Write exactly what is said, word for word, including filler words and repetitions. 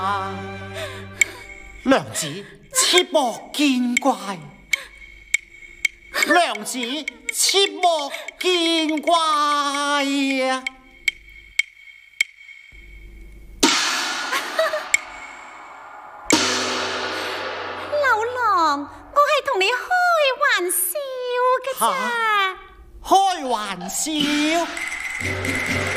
娘子切莫見怪，娘子切莫見怪啊！ 老郎，我係同你開玩笑嘅咋。 開玩笑。